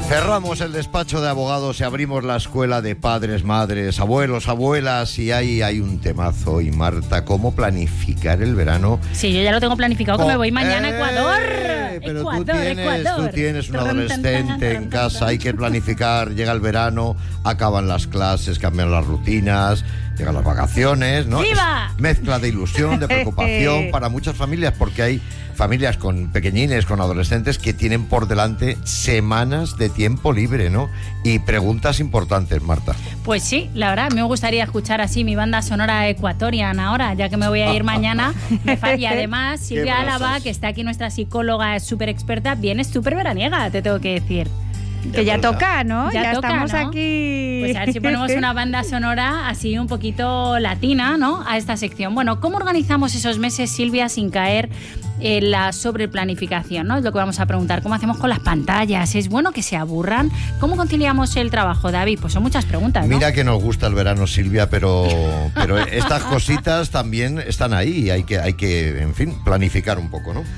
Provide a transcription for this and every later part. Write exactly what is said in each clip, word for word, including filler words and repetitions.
Cerramos el despacho de abogados y abrimos la escuela de padres, madres, abuelos, abuelas, y ahí hay un temazo. Y Marta, ¿cómo planificar el verano? Sí, yo ya lo tengo planificado, que me voy mañana eh, a Ecuador. Pero Ecuador, tú tienes, Ecuador. tú tienes un adolescente en casa, hay que planificar, llega el verano, acaban las clases, cambian las rutinas, llegan las vacaciones, ¿no? ¡Viva! Es mezcla de ilusión, de preocupación para muchas familias, porque hay familias con pequeñines, con adolescentes que tienen por delante semanas de tiempo libre, ¿no? Y preguntas importantes, Marta. Pues sí, la verdad, me gustaría escuchar así mi banda sonora Equatorian ahora, ya que me voy a ir mañana. Me falla. Y además, Silvia Álava, que está aquí, nuestra psicóloga súper experta, viene súper veraniega, te tengo que decir. Que ya toca, ¿no? Ya, ya toca, estamos ¿no? aquí. Pues a ver si ponemos una banda sonora así un poquito latina, ¿no? A esta sección. Bueno, ¿cómo organizamos esos meses, Silvia, sin caer en la sobreplanificación, ¿no? Es lo que vamos a preguntar. ¿Cómo hacemos con las pantallas? ¿Es bueno que se aburran? ¿Cómo conciliamos el trabajo, David? Pues son muchas preguntas, ¿no? Mira que nos gusta el verano, Silvia, pero, pero estas cositas también están ahí y hay que, hay que, en fin, planificar un poco, ¿no?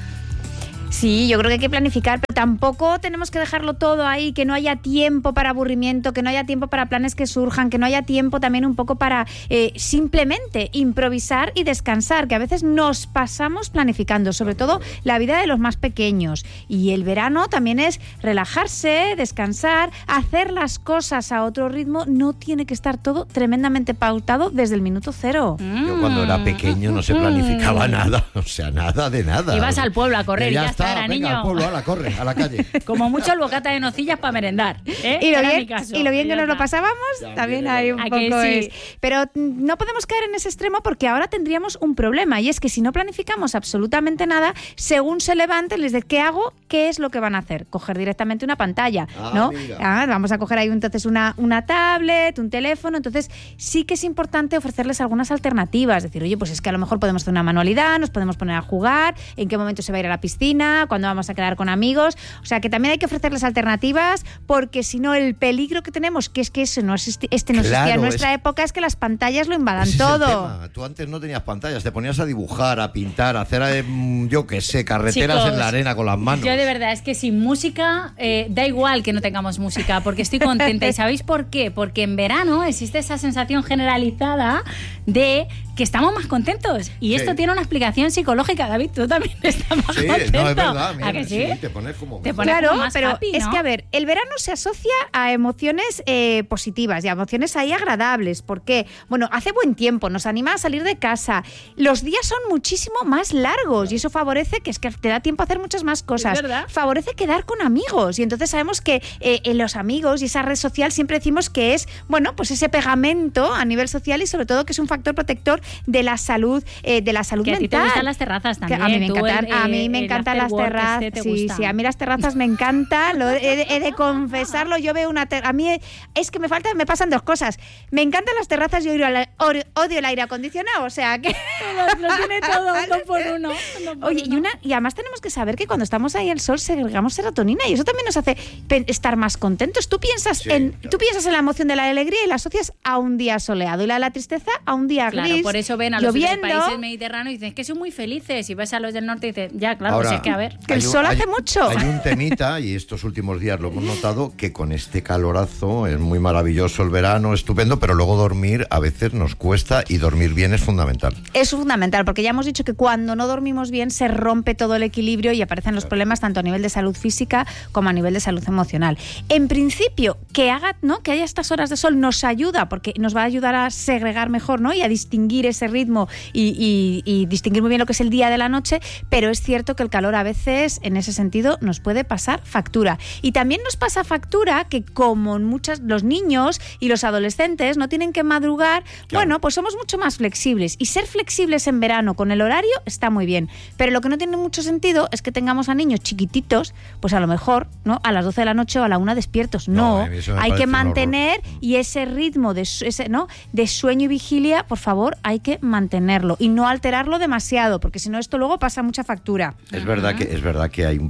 Sí, yo creo que hay que planificar, pero tampoco tenemos que dejarlo todo ahí, que no haya tiempo para aburrimiento, que no haya tiempo para planes que surjan, que no haya tiempo también un poco para eh, simplemente improvisar y descansar, que a veces nos pasamos planificando, sobre todo la vida de los más pequeños. Y el verano también es relajarse, descansar, hacer las cosas a otro ritmo, no tiene que estar todo tremendamente pautado desde el minuto cero. Yo cuando era pequeño no se planificaba nada, o sea, nada de nada. Ibas al pueblo a correr y ya, ya está, está, era venga, niño. al pueblo, a la corre, a la calle. Como mucho el bocata de nocillas para merendar, ¿eh? Y lo, Era bien, mi caso. y lo bien Y que ya nos lo está. pasábamos, También también es hay un verdad. poco ¿A que sí? es. Pero no podemos caer en ese extremo porque ahora tendríamos un problema, y es que si no planificamos absolutamente nada, según se levanten, les dice, ¿qué hago? ¿Qué es lo que van a hacer? Coger directamente una pantalla, Ah, ¿no? mira. Ah, vamos a coger ahí entonces una, una tablet, un teléfono. Entonces sí que es importante ofrecerles algunas alternativas, decir, oye, pues es que a lo mejor podemos hacer una manualidad, nos podemos poner a jugar, en qué momento se va a ir a la piscina, cuándo vamos a quedar con amigos. O sea, que también hay que ofrecerles alternativas, porque si no, el peligro que tenemos, que es que eso no existi- este no existía Claro, en nuestra es- época, es que las pantallas lo invadan Ese es el todo. tema. Tú antes no tenías pantallas, te ponías a dibujar, a pintar, a hacer, eh, yo qué sé, carreteras Chicos, en la arena con las manos. Yo de verdad es que sin música eh, da igual que no tengamos música, porque estoy contenta. ¿Y sabéis por qué? Porque en verano existe esa sensación generalizada de que estamos más contentos. Y esto Sí. tiene una explicación psicológica, David. Tú también estás más Sí, contento. no, es verdad. Mira, ¿A que sí? te pones como... Te mejor. pones Claro, como más pero happy, es ¿no? que, a ver, el verano se asocia a emociones eh, positivas y a emociones ahí agradables. ¿Por qué? Bueno, hace buen tiempo, nos anima a salir de casa. Los días son muchísimo más largos y eso favorece que es que te da tiempo a hacer muchas más cosas. Es verdad. Favorece quedar con amigos y entonces sabemos que eh, en los amigos y esa red social siempre decimos que es, bueno, pues ese pegamento a nivel social y sobre todo que es un factor protector de la salud, eh, de la salud Que a ti mental. te gustan las terrazas Que también. a mí me Tú encantan, el- a mí el- me el encantan las afterwork terrazas. este te Sí, gusta. sí, a mí las terrazas me encantan. Lo, he, de- he de confesarlo. Yo veo una ter- a mí es que me falta, me pasan dos cosas. Me encantan las terrazas y odio, la- odio- odio el aire acondicionado. O sea que Lo, lo tiene todo, uno por uno. uno por oye, y uno. una y además tenemos que saber que cuando estamos ahí al sol segregamos serotonina y eso también nos hace pe- estar más contentos. Tú piensas Sí, en claro. tú piensas en la emoción de la alegría y la asocias a un día soleado y la de la tristeza a un día Claro, gris. por eso ven a los de los lloviendo. países mediterráneos y dicen que son muy felices. Y ves a los del norte y dices, ya, claro, Ahora, pues es que a ver. Que el hay un- sol hay- hace mucho. Hay un temita, y estos últimos días lo hemos notado, que con este calorazo es muy maravilloso el verano, estupendo, pero luego dormir a veces nos cuesta y dormir bien es fundamental. Es fundamental, porque ya hemos dicho que cuando no dormimos bien se rompe todo el equilibrio y aparecen los problemas tanto a nivel de salud física como a nivel de salud emocional. En principio, que haga, ¿no? Que haya estas horas de sol nos ayuda, porque nos va a ayudar a segregar mejor, ¿no? Y a distinguir ese ritmo y, y, y distinguir muy bien lo que es el día de la noche, pero es cierto que el calor a veces, en ese sentido, nos puede pasar factura. Y también nos pasa factura que como muchas, los niños y los adolescentes no tienen que madrugar, Claro. bueno, pues somos mucho más flexibles. Y ser flexibles en verano con el horario está muy bien. Pero lo que no tiene mucho sentido es que tengamos a niños chiquititos, pues a lo mejor, ¿no? A las doce de la noche o a la una despiertos. No, No, a mí eso me hay parece que un mantener horror. y ese ritmo de, su- ese, ¿no? de sueño y vigilia, por favor, hay que mantenerlo y no alterarlo demasiado, porque si no esto luego pasa mucha factura. Es verdad que es verdad que hay un poquito de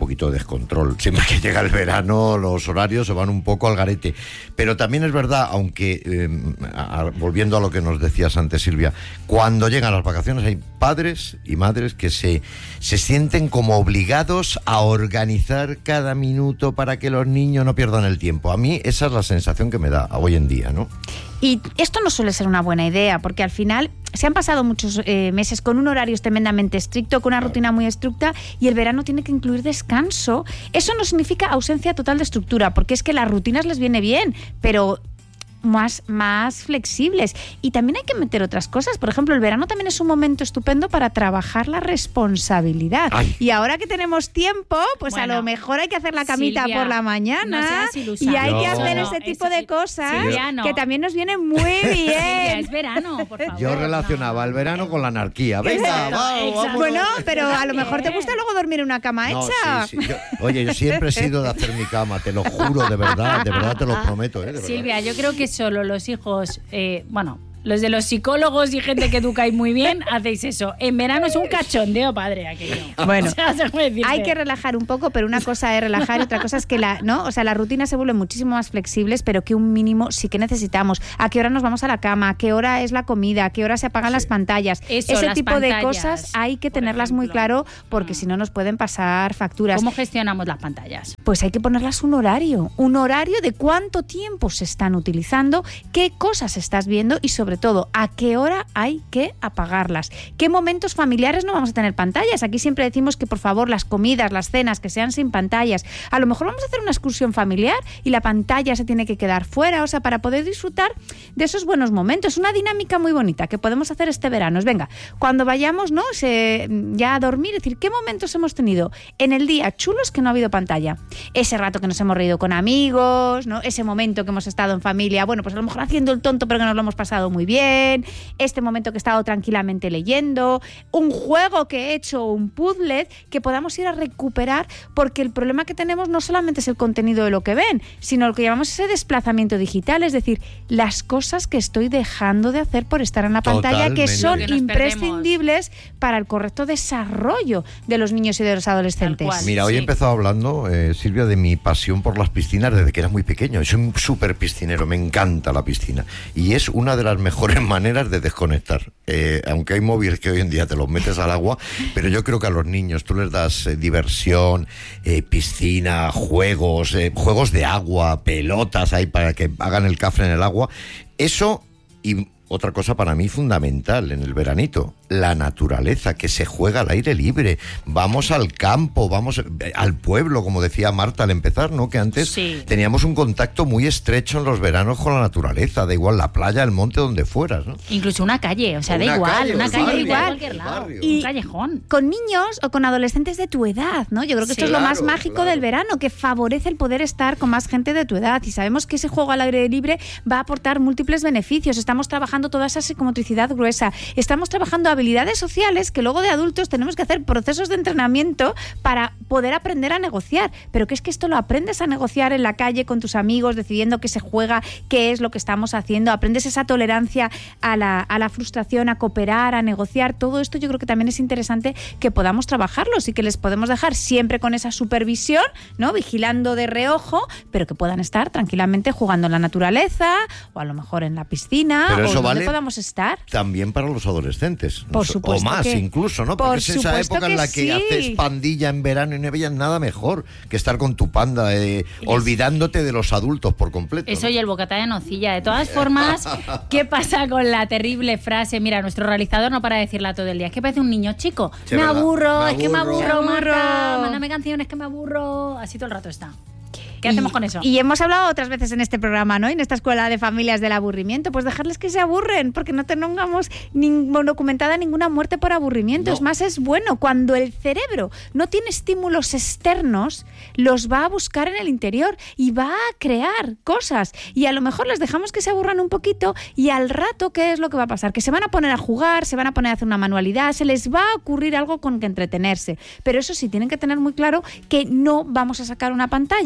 descontrol. Siempre que llega el verano los horarios se van un poco al garete. Pero también es verdad, aunque, eh, a, a, volviendo a lo que nos decías antes, Silvia, cuando llegan las vacaciones hay padres y madres que se, se sienten como obligados a organizar cada minuto para que los niños no pierdan el tiempo. A mí esa es la sensación que me da hoy en día, ¿no? Y esto no suele ser una buena idea, porque al final se han pasado muchos eh, meses con un horario tremendamente estricto, con una rutina muy estricta, y el verano tiene que incluir descanso. Eso no significa ausencia total de estructura, porque es que las rutinas les viene bien, pero más, más flexibles. Y también hay que meter otras cosas. Por ejemplo, el verano también es un momento estupendo para trabajar la responsabilidad. Ay. Y ahora que tenemos tiempo, pues bueno, a lo mejor hay que hacer la camita Silvia, por la mañana, no y hay no. que hacer ese tipo de cosas Silvia, no. que también nos vienen muy bien. Silvia, es verano, por favor. Yo relacionaba no. el verano con la anarquía. Venga, va, vamos. Bueno, pero a lo mejor te gusta luego dormir en una cama no, hecha. Sí, sí. Yo, oye, yo siempre he sido de hacer mi cama, te lo juro, de verdad, de verdad te lo prometo. ¿eh? De Silvia, yo creo que solo los hijos, eh, bueno, los de los psicólogos y gente que educáis muy bien, hacéis eso. En verano es un cachondeo, padre, aquello. Bueno, o sea, hay que relajar un poco, pero una cosa es relajar y otra cosa es que la, ¿no? O sea, las rutinas se vuelven muchísimo más flexibles, pero que un mínimo sí que necesitamos. ¿A qué hora nos vamos a la cama? ¿A qué hora es la comida? ¿A qué hora se apagan sí. las pantallas? Eso, Ese las tipo pantallas, de cosas hay que tenerlas ejemplo. muy claro, porque mm. si no nos pueden pasar facturas. ¿Cómo gestionamos las pantallas? Pues hay que ponerlas un horario, un horario de cuánto tiempo se están utilizando, qué cosas estás viendo y sobre todo a qué hora hay que apagarlas. ¿Qué momentos familiares no vamos a tener pantallas? Aquí siempre decimos que por favor las comidas, las cenas, que sean sin pantallas. A lo mejor vamos a hacer una excursión familiar y la pantalla se tiene que quedar fuera, o sea, para poder disfrutar de esos buenos momentos. Una dinámica muy bonita que podemos hacer este verano. Es, venga, cuando vayamos, ¿no? Se, ya a dormir, es decir, ¿qué momentos hemos tenido en el día chulos que no ha habido pantalla? Ese rato que nos hemos reído con amigos, ¿no? Ese momento que hemos estado en familia, bueno, pues a lo mejor haciendo el tonto, pero que nos lo hemos pasado muy bien. Este momento que he estado tranquilamente leyendo, un juego que he hecho, un puzzle, que podamos ir a recuperar, porque el problema que tenemos no solamente es el contenido de lo que ven, sino lo que llamamos ese desplazamiento digital, es decir, las cosas que estoy dejando de hacer por estar en la pantalla, Totalmente. que son que imprescindibles perdemos. para el correcto desarrollo de los niños y de los adolescentes. Mira, hoy sí. he empezado hablando, eh, Silvia, de mi pasión por las piscinas desde que era muy pequeño. Soy un súper piscinero, me encanta la piscina. Y es una de las mejores maneras de desconectar. Eh, aunque hay móviles que hoy en día te los metes al agua, pero yo creo que a los niños tú les das eh, diversión, eh, piscina, juegos, eh, juegos de agua, pelotas ahí para que hagan el cafre en el agua. Eso y otra cosa para mí fundamental en el veranito, la naturaleza, que se juega al aire libre. Vamos al campo, vamos al pueblo, como decía Marta al empezar, ¿no? Que antes sí. teníamos un contacto muy estrecho en los veranos con la naturaleza, da igual la playa, el monte, donde fueras, ¿no? Incluso una calle, o sea, da igual, calle, una calle barrio, igual, igual. Y un callejón. Con niños o con adolescentes de tu edad, ¿no? Yo creo que sí, esto es lo más mágico claro. del verano, que favorece el poder estar con más gente de tu edad, y sabemos que ese juego al aire libre va a aportar múltiples beneficios. Estamos trabajando toda esa psicomotricidad gruesa, estamos trabajando habilidades sociales que luego de adultos tenemos que hacer procesos de entrenamiento para poder aprender a negociar, pero que es que esto lo aprendes a negociar en la calle con tus amigos, decidiendo qué se juega, qué es lo que estamos haciendo, aprendes esa tolerancia a la, a la frustración, a cooperar, a negociar. Todo esto yo creo que también es interesante que podamos trabajarlos y que les podemos dejar siempre con esa supervisión, ¿no? Vigilando de reojo, pero que puedan estar tranquilamente jugando en la naturaleza o a lo mejor en la piscina, pero eso o vale donde podamos estar. También para los adolescentes. Por supuesto. O más que, incluso, ¿no? Porque es esa época que en la que sí. haces pandilla en verano y no veías nada mejor que estar con tu panda, eh, olvidándote de los adultos por completo. Eso, ¿no? Y el bocata de nocilla. De todas formas, ¿qué pasa con la terrible frase? Mira, nuestro realizador no para de decirla todo el día. Es que parece un niño chico. Sí, me, aburro, me es que me aburro, aburro. Marta. Mándame canciones, que me aburro. Así todo el rato está. ¿Qué hacemos y, con eso? Y hemos hablado otras veces en este programa, ¿no? En esta escuela de familias del aburrimiento, pues dejarles que se aburren, porque no tengamos ni documentada ninguna muerte por aburrimiento. No. Es más, es bueno. Cuando el cerebro no tiene estímulos externos, los va a buscar en el interior y va a crear cosas. Y a lo mejor les dejamos que se aburran un poquito y al rato, ¿qué es lo que va a pasar? Que se van a poner a jugar, se van a poner a hacer una manualidad, se les va a ocurrir algo con que entretenerse. Pero eso sí, tienen que tener muy claro que no vamos a sacar una pantalla, porque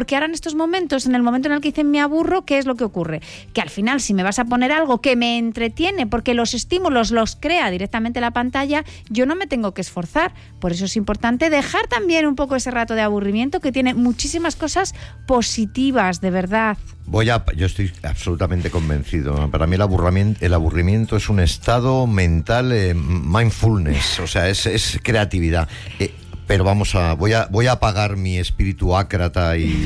Porque ahora en estos momentos, en el momento en el que dicen me aburro, ¿qué es lo que ocurre? Que al final, si me vas a poner algo que me entretiene, porque los estímulos los crea directamente la pantalla, yo no me tengo que esforzar. Por eso es importante dejar también un poco ese rato de aburrimiento, que tiene muchísimas cosas positivas, de verdad. Voy a, yo estoy absolutamente convencido. Para mí el aburrimiento, el aburrimiento es un estado mental, eh, mindfulness, o sea, es, es creatividad. Eh, pero vamos a, voy a, voy a apagar mi espíritu ácrata y,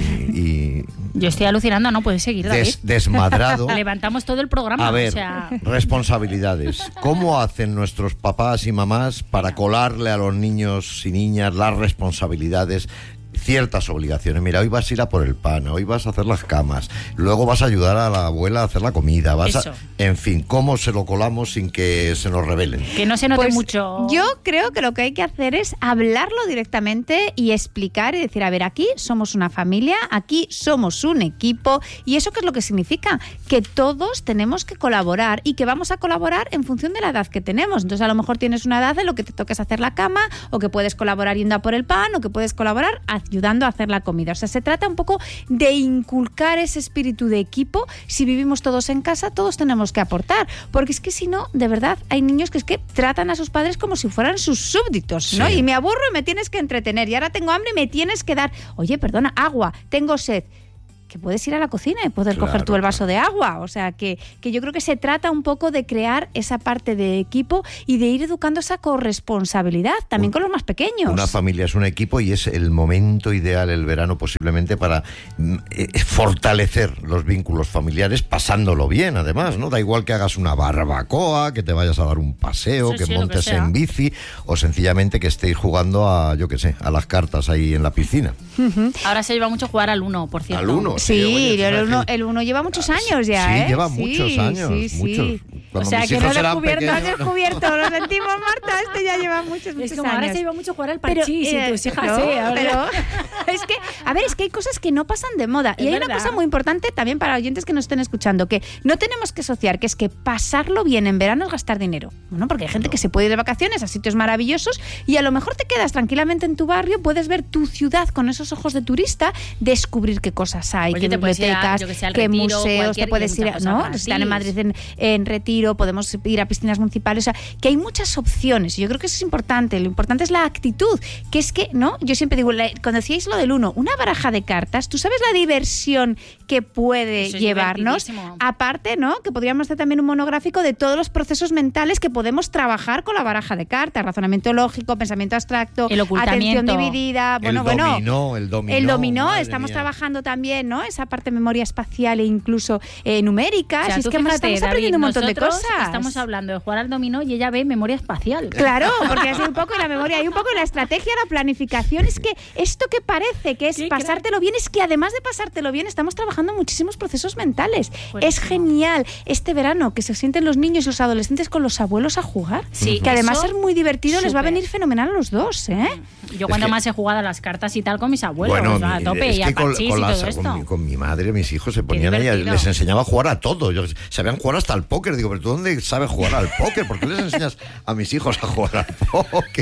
y yo estoy alucinando, no puedes seguir, David. Des, desmadrado. Levantamos todo el programa. A ver, o sea... responsabilidades. ¿Cómo hacen nuestros papás y mamás para colarle a los niños y niñas las responsabilidades? Ciertas obligaciones. Mira, hoy vas a ir a por el pan, hoy vas a hacer las camas, luego vas a ayudar a la abuela a hacer la comida, vas Eso. a... En fin, ¿cómo se lo colamos sin que se nos revelen? Que no se note Pues mucho. Yo creo que lo que hay que hacer es hablarlo directamente y explicar y decir, a ver, aquí somos una familia, aquí somos un equipo, y ¿eso qué es lo que significa? Que todos tenemos que colaborar y que vamos a colaborar en función de la edad que tenemos. Entonces, a lo mejor tienes una edad en lo que te toques hacer la cama, o que puedes colaborar yendo a por el pan, o que puedes colaborar ayudando a hacer la comida. O sea, se trata un poco de inculcar ese espíritu de equipo. Si vivimos todos en casa, todos tenemos que aportar, porque es que si no, de verdad, hay niños que es que tratan a sus padres como si fueran sus súbditos, ¿no? Sí. Y me aburro y me tienes que entretener, y ahora tengo hambre y me tienes que dar, oye, perdona, agua, tengo sed. Que puedes ir a la cocina y poder Claro, coger tú el claro. vaso de agua. O sea, que, que yo creo que se trata un poco de crear esa parte de equipo y de ir educando esa corresponsabilidad también Un- con los más pequeños. Una familia es un equipo y es el momento ideal, el verano, posiblemente para mm, eh, fortalecer los vínculos familiares, pasándolo bien, además, ¿no? Da igual que hagas una barbacoa, que te vayas a dar un paseo, Sí, que sí, lo que montes sea. en bici, o sencillamente que estéis jugando a, yo qué sé, a las cartas ahí en la piscina. Ahora se lleva mucho jugar al uno, por cierto. Al uno. Sí, oye, tú el sabes uno, que- el uno lleva muchos años ya, Sí, ¿eh? lleva Sí, muchos años, sí, sí. muchos. O Cuando sea, mis que no hijos lo has eran descubierto, no has pequeños, ¿no? descubierto, lo sentimos, Marta, este ya lleva muchos, muchos Es como años. ahora se lleva mucho jugar al Pero, parchís eh, y tus hijas, no, sí, ahora. pero es que, a ver, es que hay cosas que no pasan de moda. Es y hay verdad. una cosa muy importante también para oyentes que nos estén escuchando, que no tenemos que asociar, que es que pasarlo bien en verano es gastar dinero. Bueno, porque hay gente No. que se puede ir de vacaciones a sitios maravillosos y a lo mejor te quedas tranquilamente en tu barrio, puedes ver tu ciudad con esos ojos de turista, descubrir qué cosas hay, Oye, qué te puedes ir a, bibliotecas, yo que sé, al qué Retiro, museos, cualquier- te y hay puedes ir muchas a, cosas ¿no? gratis. Si están en Madrid en, en Retiro, podemos ir a piscinas municipales, o sea, que hay muchas opciones y yo creo que eso es importante. Lo importante es la actitud, que es que, ¿no? Yo siempre digo, la- cuando decíais lo del uno, una baraja de cartas, ¿tú sabes la diversión que puede Eso es llevarnos? divertidísimo. Aparte, ¿no? Que podríamos hacer también un monográfico de todos los procesos mentales que podemos trabajar con la baraja de cartas: razonamiento lógico, pensamiento abstracto, El ocultamiento. atención dividida, bueno, el bueno. dominó, el dominó. El dominó, madre estamos mía. trabajando también, ¿no? Esa parte de memoria espacial e incluso eh, numérica. O sea, si es tú que además fíjate, estamos aprendiendo David, un montón de nosotros cosas. Estamos hablando de jugar al dominó y ella ve memoria espacial. Claro, porque así un poco en la memoria y un poco en la estrategia, la planificación. Es que esto que parece que es Qué pasártelo bien, es que además de pasártelo bien, estamos trabajando muchísimos procesos mentales. Pues es sí. genial este verano que se sienten los niños y los adolescentes con los abuelos a jugar. Sí, que además eso, es muy divertido, les va a súper. venir fenomenal a los dos, ¿eh? Yo cuando que- más he jugado a las cartas y tal con mis abuelos, Bueno, o sea, a mi- tope, es y que a con, parchís con y las- todo esto. con mi, con mi madre, mis hijos se ponían ahí, divertido. les enseñaba a jugar a todo. Yo, sabían jugar hasta al póker. Digo, ¿pero tú dónde sabes jugar al póker? ¿Por qué les enseñas a mis hijos a jugar al póker?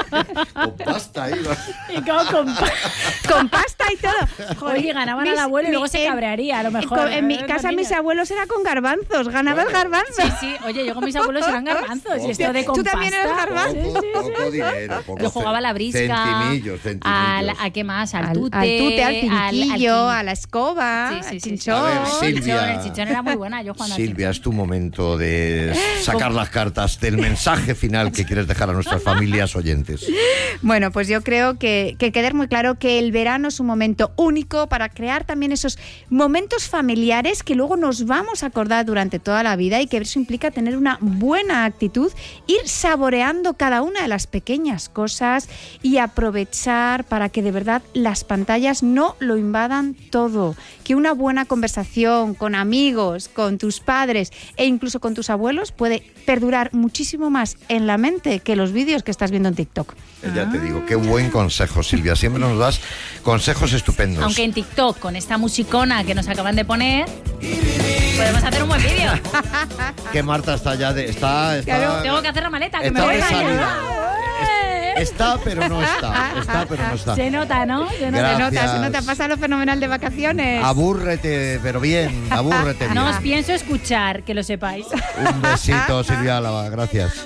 Con pasta ahí. ¿no? Y como con pa- Con pasta y todo. Joder, Oye, ganaban mis- al abuelo y luego mi- se en- cabrearía, a lo mejor. con- en mi ¿eh? casa Los mis niños. abuelos era con garbanzos, ganabas Bueno. garbanzos. Sí, sí. Oye, yo con mis abuelos eran garbanzos. Y esto de ¿Tú con también eras pasta, garbanzo? Poco, poco dinero. Poco Yo jugaba a la brisca. Centimillos, centimillos. Al, ¿A qué más? Al, Al, tute. al tute, al finiquillo, al- a la escoba, Sí, sí, al sí, sí. chinchón. A ver, Silvia. Chinchón, el chinchón era muy buena. Yo jugando al Silvia, chinchón. es tu momento de sacar las cartas del mensaje final que quieres dejar a nuestras familias oyentes. Bueno, pues yo creo que, que quede muy claro que el verano es un momento único para crear también esos momentos familiares que luego nos vamos a acordar durante toda la vida, y que eso implica tener una buena actitud, ir saboreando cada una de las pequeñas cosas y aprovechar para que de verdad las pantallas no lo invadan todo. Que una buena conversación con amigos, con tus padres e incluso con tus abuelos puede perdurar muchísimo más en la mente que los vídeos que estás viendo en TikTok. Eh, Ya te digo, qué buen consejo, Silvia. Siempre nos das consejos estupendos. Aunque en TikTok, con esta musicona que nos acaban de poner, podemos hacer un buen vídeo. Que Marta está ya de... Está, está, Claro, Tengo que hacer la maleta, que me está voy de mañana. salida. ¡Eh! Está, pero no está. Está, pero no está. Se nota, ¿no? Se nota. Se nota, Gracias. se nota. Pasa lo fenomenal de vacaciones. Abúrrete, pero bien, abúrrete bien. No os pienso escuchar, que lo sepáis. Un besito, Silvia Álava, gracias.